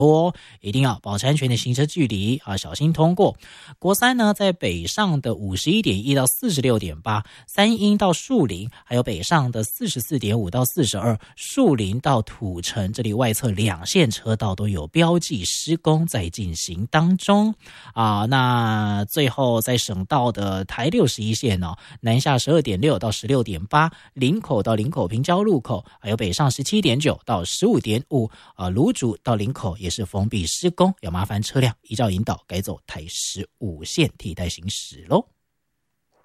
一定要保持安全的行车距离啊，小心通过。国三呢，在北上的51.1到46.8，三鶯到树林，还有北上的44.5到42，树林到土城这里外侧2线车道都有标记施工在进行当中啊。那最后在省道的台61线哦，南下12.6到16.8，林口到林口平交路口，还有北上17.9到15.5啊，芦竹到林口也是封闭施工，要麻烦车辆依照引导改走台15线替代行驶咯。